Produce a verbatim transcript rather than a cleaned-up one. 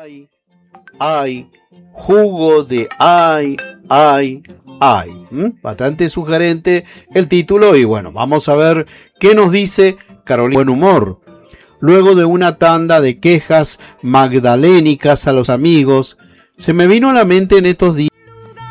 Ay, ay, jugo de ay, ay, ay. ¿Mm? Bastante sugerente el título y bueno, vamos a ver qué nos dice Carolina. Buen humor. Luego de una tanda de quejas magdalénicas a los amigos, se me vino a la mente en estos días